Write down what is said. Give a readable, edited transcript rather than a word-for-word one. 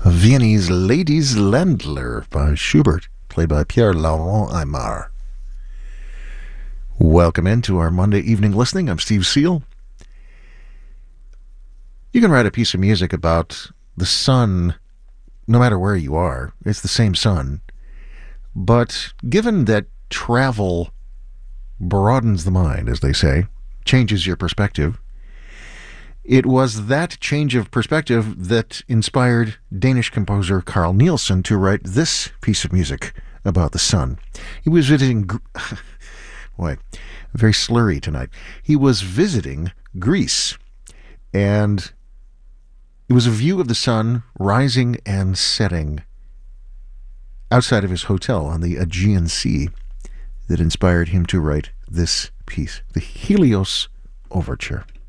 Viennese Ladies Ländler by Schubert, played by Pierre-Laurent Aimard. Welcome into our Monday evening listening. I'm Steve Seal. You can write a piece of music about the sun no matter where you are. It's the same sun. But given that travel broadens the mind, as they say, changes your perspective, it was that change of perspective that inspired Danish composer Carl Nielsen to write this piece of music about the sun. He was visiting... Boy, very slurry tonight. He was visiting Greece, and it was a view of the sun rising and setting outside of his hotel on the Aegean Sea that inspired him to write this piece, the Helios Overture.